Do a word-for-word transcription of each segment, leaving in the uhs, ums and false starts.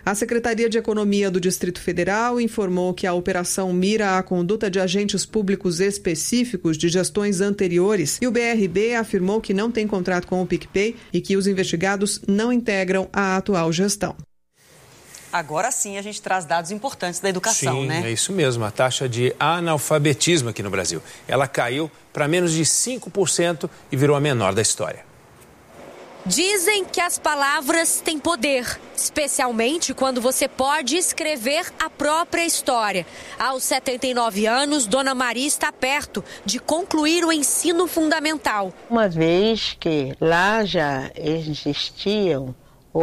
A Secretaria de Economia do Distrito Federal informou que a operação mira a conduta de agentes públicos específicos de gestões anteriores e o B R B afirmou que não tem contrato com o PicPay e que os investigados não integram a atual gestão. Agora sim a gente traz dados importantes da educação, sim, né? Sim, é isso mesmo. A taxa de analfabetismo aqui no Brasil. Ela caiu para menos de cinco por cento e virou a menor da história. Dizem que as palavras têm poder, especialmente quando você pode escrever a própria história. Aos setenta e nove anos, Dona Maria está perto de concluir o ensino fundamental. Uma vez que lá já existiam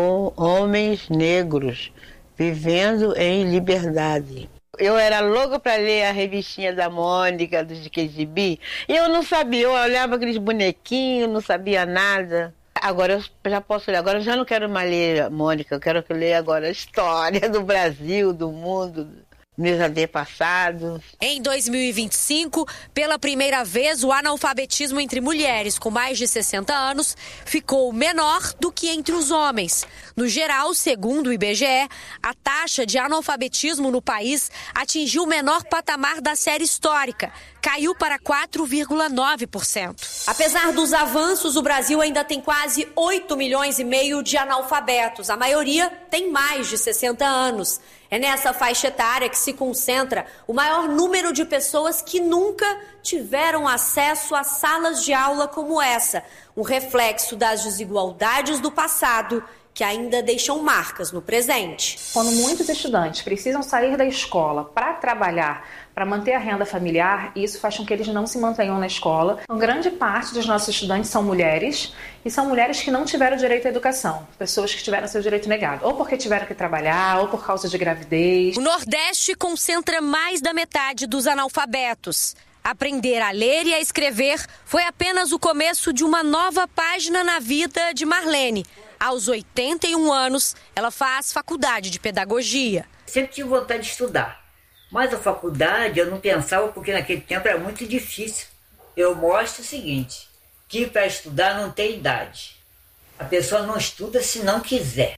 homens negros vivendo em liberdade. Eu era louca para ler a revistinha da Mônica, do G Q G B, e eu não sabia, eu olhava aqueles bonequinhos, não sabia nada. Agora eu já posso ler, agora eu já não quero mais ler a Mônica, eu quero ler agora a história do Brasil, do mundo, meus antepassados. Em dois mil e vinte e cinco, pela primeira vez, o analfabetismo entre mulheres com mais de sessenta anos ficou menor do que entre os homens. No geral, segundo o I B G E, a taxa de analfabetismo no país atingiu o menor patamar da série histórica. Caiu para quatro vírgula nove por cento. Apesar dos avanços, o Brasil ainda tem quase oito milhões e meio de analfabetos. A maioria tem mais de sessenta anos. É nessa faixa etária que se concentra o maior número de pessoas que nunca tiveram acesso a salas de aula como essa. Um reflexo das desigualdades do passado que ainda deixam marcas no presente. Quando muitos estudantes precisam sair da escola para trabalhar, para manter a renda familiar, isso faz com que eles não se mantenham na escola. Então, grande parte dos nossos estudantes são mulheres, e são mulheres que não tiveram direito à educação, pessoas que tiveram seu direito negado, ou porque tiveram que trabalhar, ou por causa de gravidez. O Nordeste concentra mais da metade dos analfabetos. Aprender a ler e a escrever foi apenas o começo de uma nova página na vida de Marlene. Aos oitenta e um anos, ela faz faculdade de pedagogia. Sempre tive vontade de estudar, mas a faculdade eu não pensava porque naquele tempo era muito difícil. Eu mostro o seguinte, que para estudar não tem idade. A pessoa não estuda se não quiser.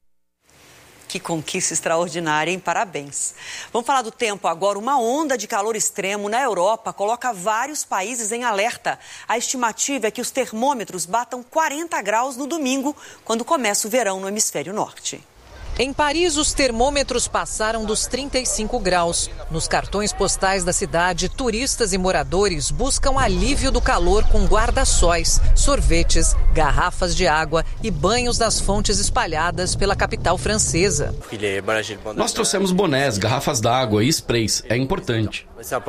Que conquista extraordinária, hein? Parabéns. Vamos falar do tempo agora. Uma onda de calor extremo na Europa coloca vários países em alerta. A estimativa é que os termômetros batam quarenta graus no domingo, quando começa o verão no hemisfério norte. Em Paris, os termômetros passaram dos trinta e cinco graus. Nos cartões postais da cidade, turistas e moradores buscam alívio do calor com guarda-sóis, sorvetes, garrafas de água e banhos nas fontes espalhadas pela capital francesa. Nós trouxemos bonés, garrafas d'água e sprays. É importante.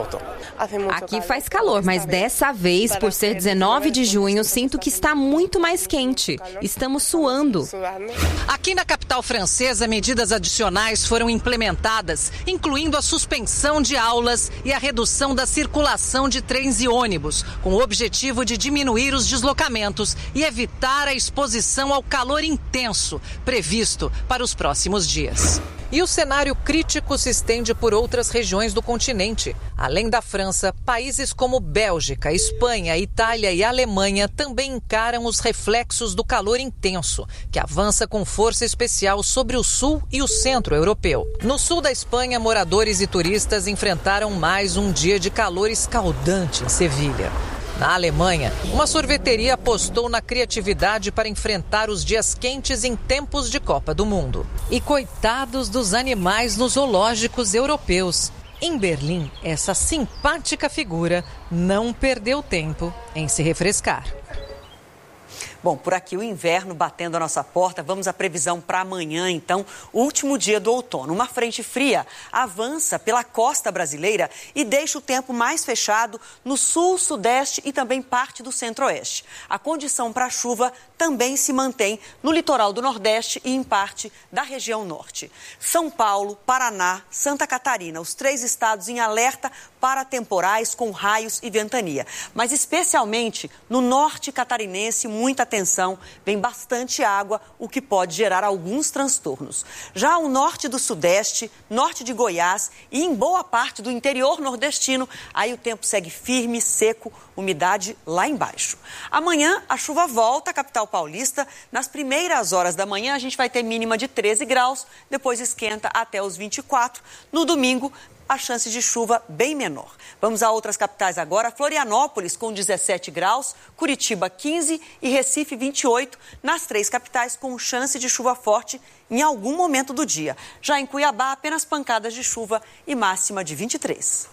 Aqui faz calor, mas dessa vez, por ser dezenove de junho, sinto que está muito mais quente. Estamos suando. Aqui na capital francesa, medidas adicionais foram implementadas, incluindo a suspensão de aulas e a redução da circulação de trens e ônibus, com o objetivo de diminuir os deslocamentos e evitar a exposição ao calor intenso previsto para os próximos dias. E o cenário crítico se estende por outras regiões do continente. Além da França, países como Bélgica, Espanha, Itália e Alemanha também encaram os reflexos do calor intenso, que avança com força especial sobre o sul e o centro europeu. No sul da Espanha, moradores e turistas enfrentaram mais um dia de calor escaldante em Sevilha. Na Alemanha, uma sorveteria apostou na criatividade para enfrentar os dias quentes em tempos de Copa do Mundo. E coitados dos animais nos zoológicos europeus. Em Berlim, essa simpática figura não perdeu tempo em se refrescar. Bom, por aqui o inverno batendo a nossa porta. Vamos à previsão para amanhã, então, último dia do outono. Uma frente fria avança pela costa brasileira e deixa o tempo mais fechado no sul, sudeste e também parte do centro-oeste. A condição para chuva também se mantém no litoral do nordeste e em parte da região norte. São Paulo, Paraná, Santa Catarina, os três estados em alerta para temporais com raios e ventania. Mas especialmente no norte catarinense, muita atenção, vem bastante água, o que pode gerar alguns transtornos. Já o norte do Sudeste, norte de Goiás e em boa parte do interior nordestino, aí o tempo segue firme, seco, umidade lá embaixo. Amanhã a chuva volta à capital paulista. Nas primeiras horas da manhã a gente vai ter mínima de treze graus, depois esquenta até os vinte e quatro. No domingo, a chance de chuva bem menor. Vamos a outras capitais agora. Florianópolis com dezessete graus, Curitiba quinze e Recife vinte e oito. Nas três capitais com chance de chuva forte em algum momento do dia. Já em Cuiabá, apenas pancadas de chuva e máxima de vinte e três.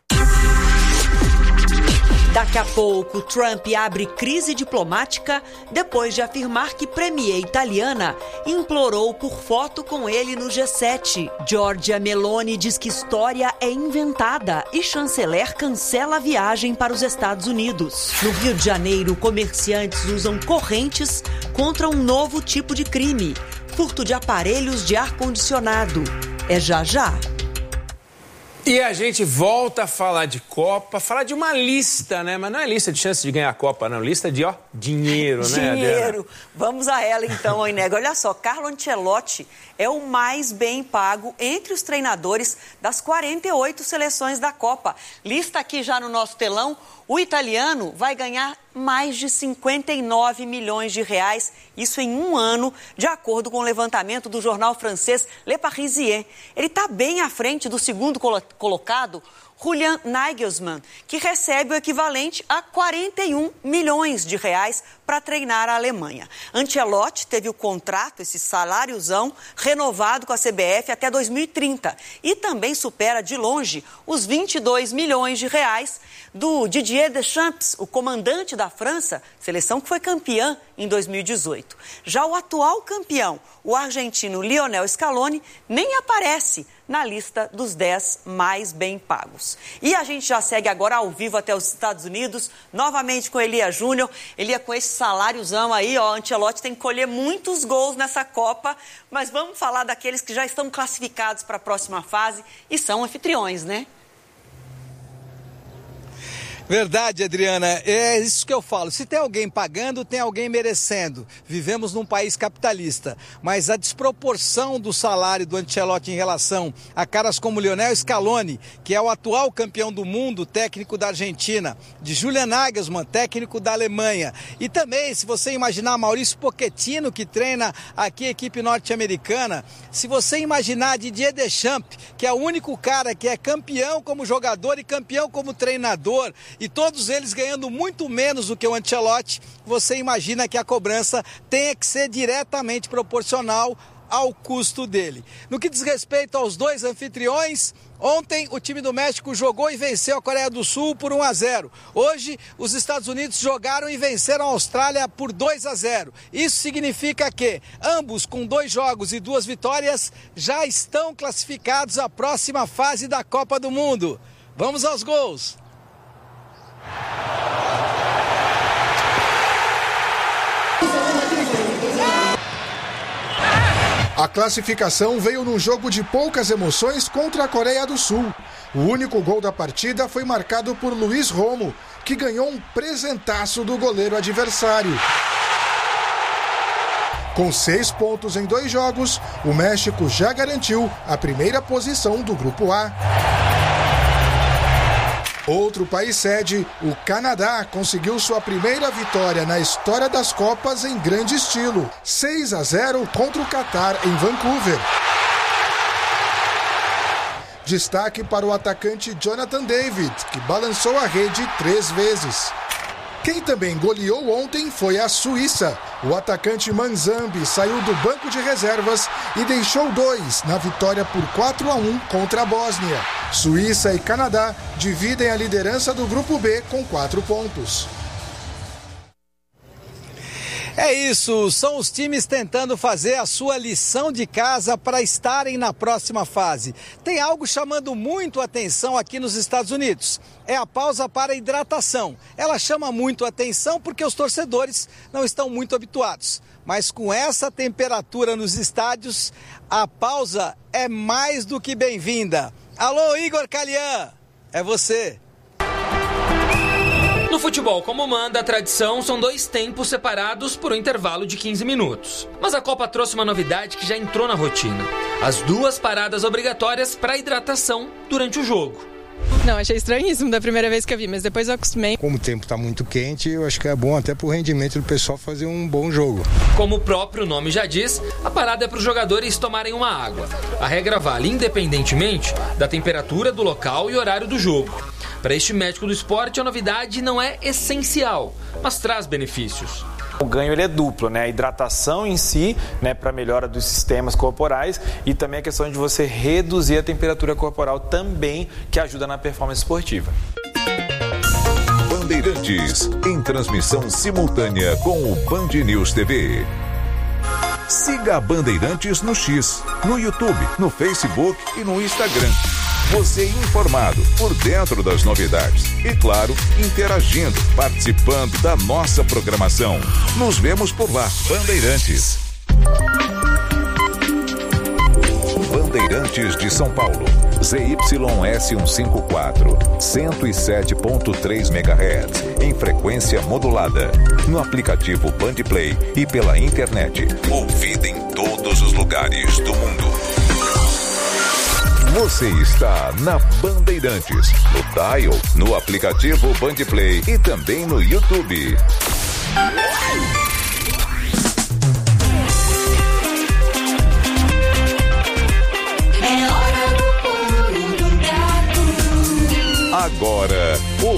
Daqui a pouco, Trump abre crise diplomática depois de afirmar que premier italiana implorou por foto com ele no G sete. Giorgia Meloni diz que história é inventada e chanceler cancela a viagem para os Estados Unidos. No Rio de Janeiro, comerciantes usam correntes contra um novo tipo de crime: furto de aparelhos de ar-condicionado. É já já. E a gente volta a falar de Copa, falar de uma lista, né? Mas não é lista de chance de ganhar a Copa, não. Lista de, ó, dinheiro, né, Dinheiro. Vamos a ela, então, Oinega. Olha só, Carlo Ancelotti é o mais bem pago entre os treinadores das quarenta e oito seleções da Copa. Lista aqui já no nosso telão. O italiano vai ganhar mais de cinquenta e nove milhões de reais, isso em um ano, de acordo com o levantamento do jornal francês Le Parisien. Ele está bem à frente do segundo colo- colocado, Julian Nagelsmann, que recebe o equivalente a quarenta e um milhões de reais para treinar a Alemanha. Ancelotti teve o contrato, esse saláriozão, renovado com a C B F até dois mil e trinta e também supera de longe os vinte e dois milhões de reais do Didier Deschamps, o comandante da França, seleção que foi campeã em dois mil e dezoito. Já o atual campeão, o argentino Lionel Scaloni, nem aparece na lista dos dez mais bem pagos. E a gente já segue agora ao vivo até os Estados Unidos, novamente com Elia Júnior. Elia, com esse saláriozão aí, ó, Ancelotti tem que colher muitos gols nessa Copa, mas vamos falar daqueles que já estão classificados para a próxima fase e são anfitriões, né? Verdade, Adriana, é isso que eu falo. Se tem alguém pagando, tem alguém merecendo. Vivemos num país capitalista, mas a desproporção do salário do Ancelotti em relação a caras como Lionel Scaloni, que é o atual campeão do mundo, técnico da Argentina, de Julian Nagelsmann, técnico da Alemanha, e também, se você imaginar Maurício Pochettino, que treina aqui a equipe norte-americana, se você imaginar Didier Deschamps, que é o único cara que é campeão como jogador e campeão como treinador, e todos eles ganhando muito menos do que o Ancelotti, você imagina que a cobrança tenha que ser diretamente proporcional ao custo dele. No que diz respeito aos dois anfitriões, ontem o time do México jogou e venceu a Coreia do Sul por um a zero. Hoje, os Estados Unidos jogaram e venceram a Austrália por dois a zero. Isso significa que ambos, com dois jogos e duas vitórias, já estão classificados à próxima fase da Copa do Mundo. Vamos aos gols! A classificação veio num jogo de poucas emoções contra a Coreia do Sul. O único gol da partida foi marcado por Luiz Romo, que ganhou um presentaço do goleiro adversário. Com seis pontos em dois jogos, o México já garantiu a primeira posição do Grupo A. Outro país sede, o Canadá, conseguiu sua primeira vitória na história das Copas em grande estilo, seis a zero contra o Catar em Vancouver. Destaque para o atacante Jonathan David, que balançou a rede três vezes. Quem também goleou ontem foi a Suíça. O atacante Manzambi saiu do banco de reservas e deixou dois na vitória por quatro a um contra a Bósnia. Suíça e Canadá dividem a liderança do Grupo B com quatro pontos. É isso, são os times tentando fazer a sua lição de casa para estarem na próxima fase. Tem algo chamando muito a atenção aqui nos Estados Unidos. É a pausa para hidratação. Ela chama muito a atenção porque os torcedores não estão muito habituados. Mas com essa temperatura nos estádios, a pausa é mais do que bem-vinda. Alô, Igor Calian, é você. No No futebol, como manda a tradição, são dois tempos separados por um intervalo de quinze minutos. Mas a Copa trouxe uma novidade que já entrou na rotina: as duas paradas obrigatórias para hidratação durante o jogo. Não, achei estranhíssimo da primeira vez que eu vi, mas depois eu acostumei. Como o tempo está muito quente, eu acho que é bom até para o rendimento do pessoal fazer um bom jogo. Como o próprio nome já diz, a parada é para os jogadores tomarem uma água. A regra vale independentemente da temperatura do local e horário do jogo. Para este médico do esporte, a novidade não é essencial, mas traz benefícios. O ganho ele é duplo, né? A hidratação em si, né, para melhora dos sistemas corporais, e também a questão de você reduzir a temperatura corporal também, que ajuda na performance esportiva. Bandeirantes, em transmissão simultânea com o Band News T V. Siga a Bandeirantes no X, no YouTube, no Facebook e no Instagram. Você informado, por dentro das novidades e, claro, interagindo, participando da nossa programação. Nos vemos por lá, Bandeirantes. Bandeirantes de São Paulo, Z Y S cento e cinquenta e quatro, cento e sete ponto três megahertz, em frequência modulada, no aplicativo Bandplay e pela internet. Ouvida em todos os lugares do mundo. Você está na Bandeirantes, no dial, no aplicativo Bandplay e também no YouTube.